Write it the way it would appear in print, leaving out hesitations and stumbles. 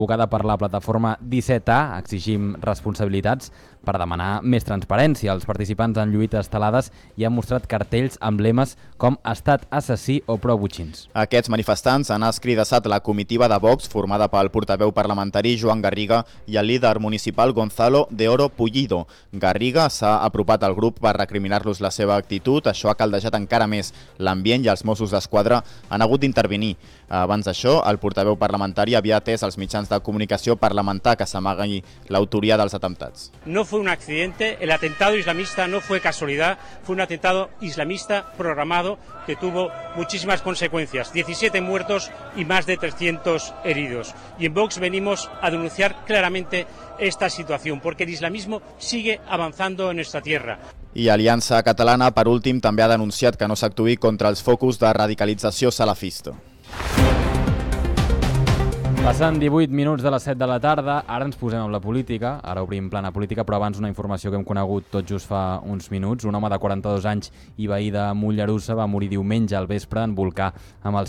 convocada per la plataforma 17A, exigim responsabilitats per demanar més transparència. Els participants en lluites estelades hi han mostrat cartells amb lemes com Estat assassí o prou butxins. Aquests manifestants han escridassat la comitiva de Vox formada pel portaveu parlamentari Joan Garriga i el líder municipal Gonzalo de Oro Pullido. Garriga s'ha apropat al grup per recriminar-los la seva actitud. Això ha caldejat encara més l'ambient i els Mossos d'Esquadra han hagut d'intervenir. Abans d'això, el portaveu parlamentari havia atès als mitjans de comunicació per lamentar que s'amagui l'autoria dels atemptats. No fue un accidente, el atentado islamista no fue casualidad, fue un atentado islamista programado que tuvo muchísimas consecuencias, 17 muertos y más de 300 heridos. Y en Vox venimos a denunciar claramente esta situación, porque el islamismo sigue avanzando en nuestra tierra. I Aliança Catalana, per últim, també ha denunciat que no s'actuï contra els focus de radicalització salafista. Passant 18 minuts de les 7 de la tarda, ara ens posem amb la política, ara obrim plana política, però abans una informació que hem conegut tot just fa uns minuts. Un home de 42 anys i veí de Mollerussa va morir diumenge al vespre en volcà amb el